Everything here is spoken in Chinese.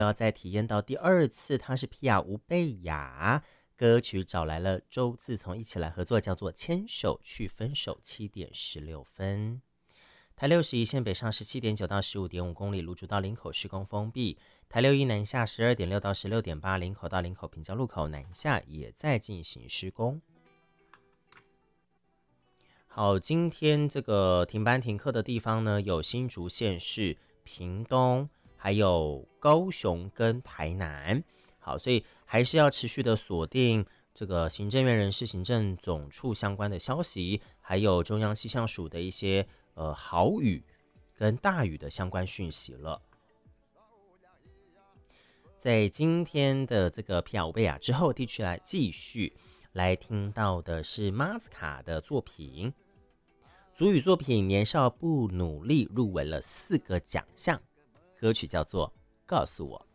要再体验到第二次，它是皮亚乌贝雅歌曲找来了周自从一起来合作，叫做牵手去分手7:16。台61线北上17.9到15.5公里，芦竹到林口施工封闭。台61南下12.6到16.8，林口到林口平交路口南下也在进行施工。好，今天这个停班停课的地方呢，有新竹县市、屏东，还有高雄跟台南。好，所以还是要持续的锁定这个行政院人事行政总处相关的消息，还有中央气象署的一些豪雨跟大雨的相关讯息了。在今天的这个皮亚乌贝雅之后，地区来继续来听到的是马斯卡的作品，族语作品《年少不努力》入围了4个奖项，歌曲叫做《告诉我》。